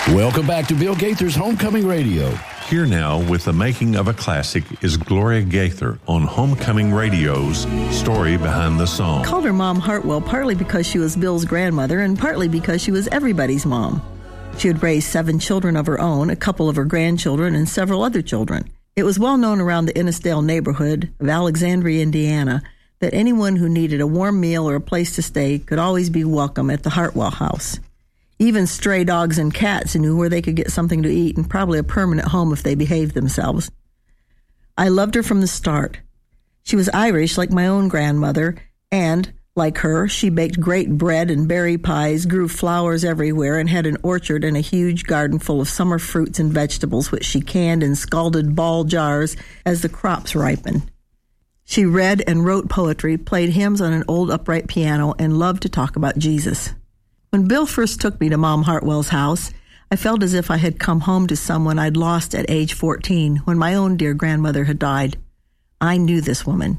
Welcome back to Bill Gaither's Homecoming Radio. Here now with the making of a classic is Gloria Gaither on Homecoming Radio's Story Behind the Song. I called her Mom Hartwell partly because she was Bill's grandmother and partly because she was everybody's mom. She had raised 7 children of her own, a couple of her grandchildren, and several other children. It was well known around the Innisdale neighborhood of Alexandria, Indiana, that anyone who needed a warm meal or a place to stay could always be welcome at the Hartwell house. Even stray dogs and cats knew where they could get something to eat and probably a permanent home if they behaved themselves. I loved her from the start. She was Irish like my own grandmother, and, like her, she baked great bread and berry pies, grew flowers everywhere, and had an orchard and a huge garden full of summer fruits and vegetables, which she canned in scalded ball jars as the crops ripened. She read and wrote poetry, played hymns on an old upright piano, and loved to talk about Jesus. When Bill first took me to Mom Hartwell's house, I felt as if I had come home to someone I'd lost at age 14 when my own dear grandmother had died. I knew this woman.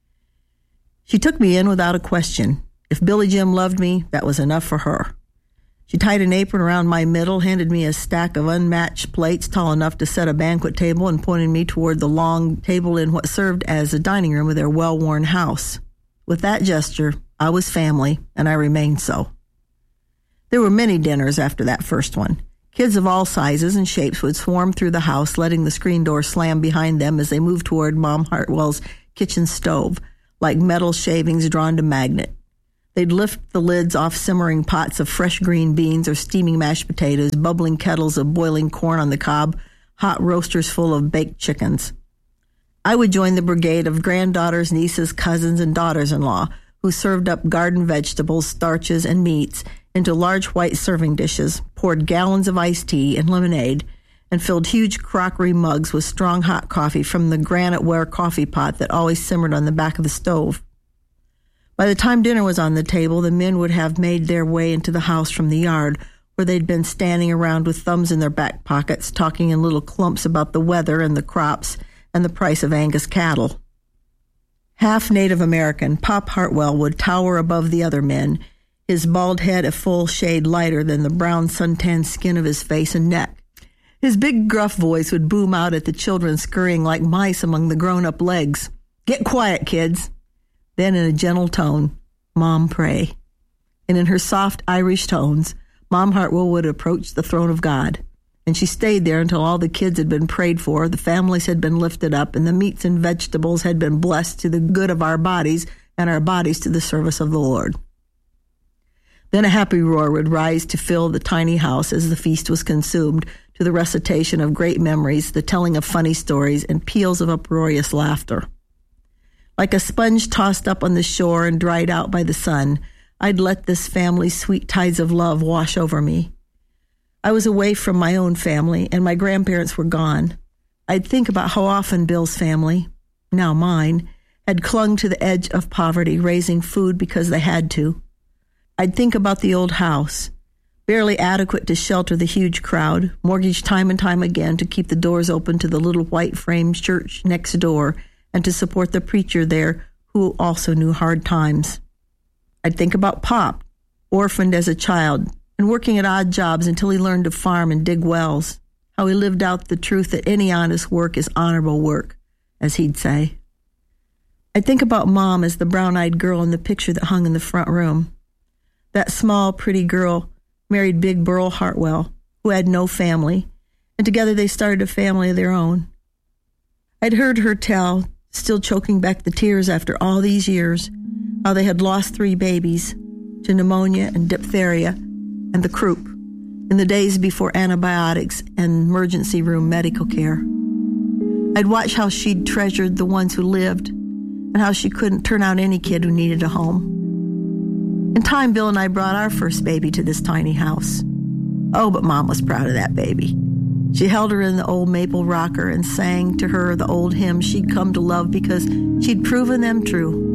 She took me in without a question. If Billy Jim loved me, that was enough for her. She tied an apron around my middle, handed me a stack of unmatched plates tall enough to set a banquet table, and pointed me toward the long table in what served as a dining room of their well-worn house. With that gesture, I was family, and I remained so. There were many dinners after that first one. Kids of all sizes and shapes would swarm through the house, letting the screen door slam behind them as they moved toward Mom Hartwell's kitchen stove, like metal shavings drawn to magnet. They'd lift the lids off simmering pots of fresh green beans or steaming mashed potatoes, bubbling kettles of boiling corn on the cob, hot roasters full of baked chickens. I would join the brigade of granddaughters, nieces, cousins, and daughters-in-law, who served up garden vegetables, starches, and meats into large white serving dishes, poured gallons of iced tea and lemonade, and filled huge crockery mugs with strong hot coffee from the granite-ware coffee pot that always simmered on the back of the stove. By the time dinner was on the table, the men would have made their way into the house from the yard, where they'd been standing around with thumbs in their back pockets, talking in little clumps about the weather and the crops and the price of Angus cattle. Half Native American, Pop Hartwell would tower above the other men, his bald head a full shade lighter than the brown suntanned skin of his face and neck. His big gruff voice would boom out at the children scurrying like mice among the grown-up legs. "Get quiet, kids." Then in a gentle tone, "Mom, pray." And in her soft Irish tones, Mom Hartwell would approach the throne of God. And she stayed there until all the kids had been prayed for, the families had been lifted up, and the meats and vegetables had been blessed to the good of our bodies and our bodies to the service of the Lord. Then a happy roar would rise to fill the tiny house as the feast was consumed, to the recitation of great memories, the telling of funny stories, and peals of uproarious laughter. Like a sponge tossed up on the shore and dried out by the sun, I'd let this family's sweet tides of love wash over me. I was away from my own family, and my grandparents were gone. I'd think about how often Bill's family, now mine, had clung to the edge of poverty, raising food because they had to. I'd think about the old house, barely adequate to shelter the huge crowd, mortgaged time and time again to keep the doors open to the little white-framed church next door and to support the preacher there who also knew hard times. I'd think about Pop, orphaned as a child, and working at odd jobs until he learned to farm and dig wells, how he lived out the truth that any honest work is honorable work, as he'd say. I'd think about Mom as the brown-eyed girl in the picture that hung in the front room. That small, pretty girl married Big Burl Hartwell, who had no family, and together they started a family of their own. I'd heard her tell, still choking back the tears after all these years, how they had lost 3 babies to pneumonia and diphtheria and the croup in the days before antibiotics and emergency room medical care. I'd watched how she'd treasured the ones who lived and how she couldn't turn out any kid who needed a home. In time, Bill and I brought our first baby to this tiny house. Oh, but Mom was proud of that baby. She held her in the old maple rocker and sang to her the old hymns she'd come to love because she'd proven them true.